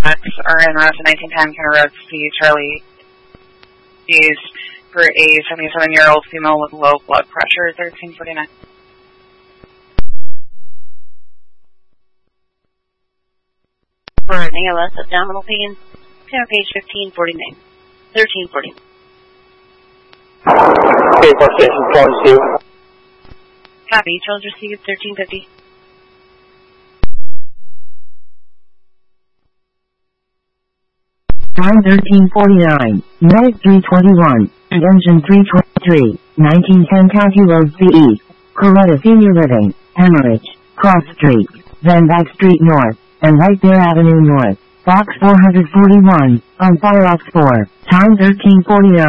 are en route to 1910 Kenner Road C, Charlie is for a 77-year-old female with low blood pressure, 1349. For an ALS abdominal pain, center page 1549. 1340. Okay, bus station, Charles Steve. Copy, Charles received 1350. Time 1349, Medic 321, Engine 323, 1910 County Road CE, Coretta Senior Living, Hemorrhage, Cross Street, Van Dyke Street North, and Right Bear Avenue North, Box 441, on Firefox 4, time 1349.